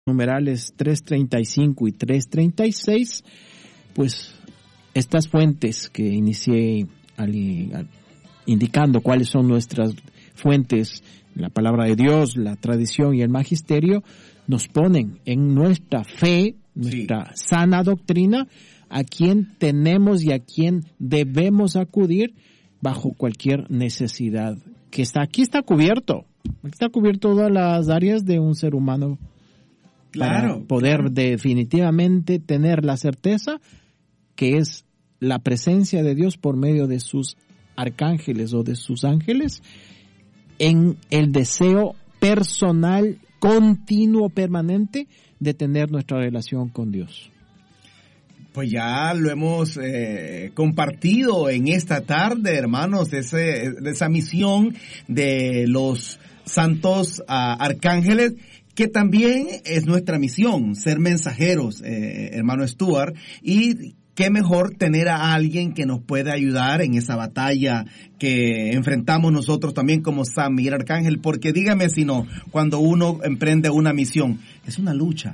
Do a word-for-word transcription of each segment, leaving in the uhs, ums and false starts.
numerales tres treinta y cinco y tres treinta y seis, pues estas fuentes que inicié al, al, indicando cuáles son nuestras fuentes, la palabra de Dios, la tradición y el magisterio, nos ponen en nuestra fe, nuestra sí. sana doctrina, a quien tenemos y a quien debemos acudir bajo cualquier necesidad que está aquí está cubierto, está cubierto todas las áreas de un ser humano. Claro, para poder claro. definitivamente tener la certeza que es la presencia de Dios por medio de sus arcángeles o de sus ángeles en el deseo personal, continuo, permanente de tener nuestra relación con Dios. Pues ya lo hemos eh, compartido en esta tarde, hermanos, ese, esa misión de los santos uh, arcángeles, que también es nuestra misión, ser mensajeros, eh, hermano Stuart, y qué mejor tener a alguien que nos pueda ayudar en esa batalla que enfrentamos nosotros también como San Miguel Arcángel, porque dígame si no, cuando uno emprende una misión, es una lucha.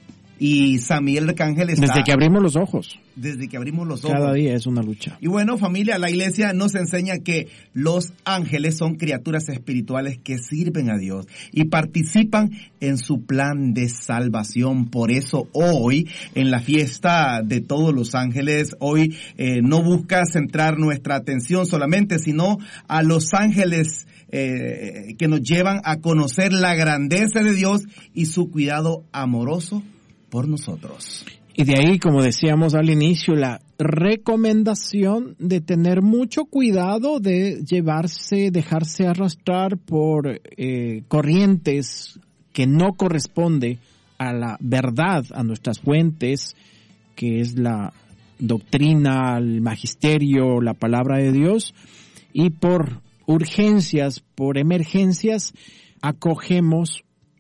Y San Miguel Arcángel está... Desde que abrimos los ojos. Desde que abrimos los ojos. Cada día es una lucha. Y bueno, familia, la iglesia nos enseña que los ángeles son criaturas espirituales que sirven a Dios y participan en su plan de salvación. Por eso hoy, en la fiesta de todos los ángeles, hoy eh, no busca centrar nuestra atención solamente, sino a los ángeles eh, que nos llevan a conocer la grandeza de Dios y su cuidado amoroso por nosotros. Y de ahí, como decíamos al inicio, la recomendación de tener mucho cuidado de llevarse, dejarse arrastrar por eh, corrientes que no corresponde a la verdad, a nuestras fuentes, que es la doctrina, el magisterio, la palabra de Dios, y por urgencias, por emergencias, acogemos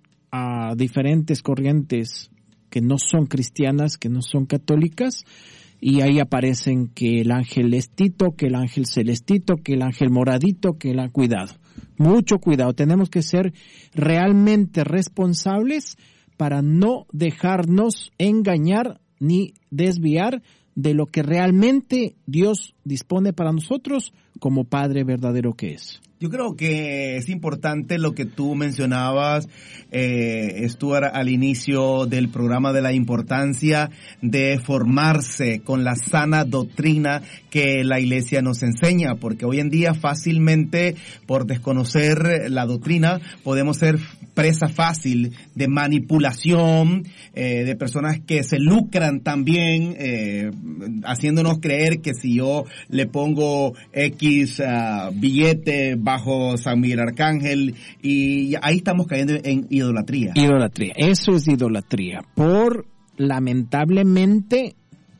a diferentes corrientes que no son cristianas, que no son católicas, y ahí aparecen que el ángel es Tito, que el ángel celestito, que el ángel moradito, que el ángel... Cuidado, mucho cuidado. Tenemos que ser realmente responsables para no dejarnos engañar ni desviar de lo que realmente Dios dispone para nosotros como Padre verdadero que es. Yo creo que es importante lo que tú mencionabas, eh, Stuart, al inicio del programa, de la importancia de formarse con la sana doctrina que la iglesia nos enseña, porque hoy en día fácilmente, por desconocer la doctrina, podemos ser presa fácil de manipulación, eh, de personas que se lucran también, eh, haciéndonos creer que si yo le pongo X uh, billete bajo San Miguel Arcángel, y ahí estamos cayendo en idolatría. Idolatría, eso es idolatría. Por, lamentablemente,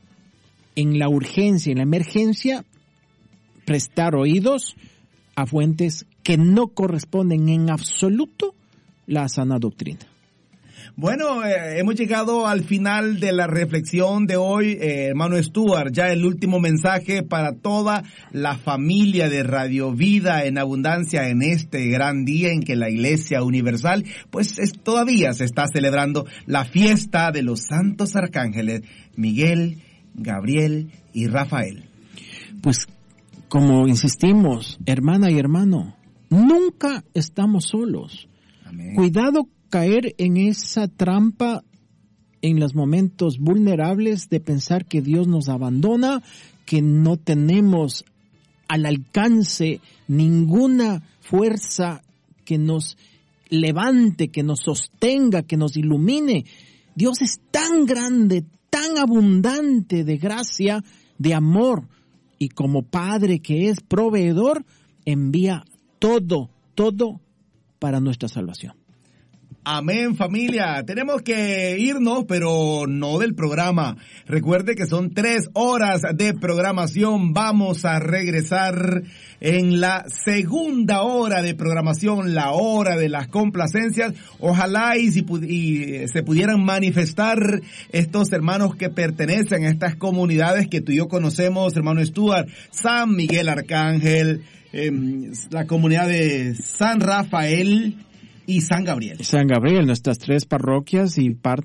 en la urgencia, en la emergencia, prestar oídos a fuentes que no corresponden en absoluto la sana doctrina. Bueno, eh, hemos llegado al final de la reflexión de hoy, eh, hermano Stuart, ya el último mensaje para toda la familia de Radio Vida en Abundancia en este gran día en que la Iglesia Universal, pues es, todavía se está celebrando la fiesta de los santos arcángeles, Miguel, Gabriel y Rafael. Pues, como insistimos, hermana y hermano, nunca estamos solos. Amén. Cuidado caer en esa trampa en los momentos vulnerables de pensar que Dios nos abandona, que no tenemos al alcance ninguna fuerza que nos levante, que nos sostenga, que nos ilumine. Dios es tan grande, tan abundante de gracia, de amor, y como Padre que es proveedor, envía todo, todo para nuestra salvación. Amén, familia. Tenemos que irnos, pero no del programa. Recuerde que son tres horas de programación. Vamos a regresar en la segunda hora de programación, la hora de las complacencias. Ojalá y, si, y se pudieran manifestar estos hermanos que pertenecen a estas comunidades que tú y yo conocemos, hermano Stuart, San Miguel Arcángel, eh, la comunidad de San Rafael, y San Gabriel. San Gabriel, nuestras tres parroquias y parte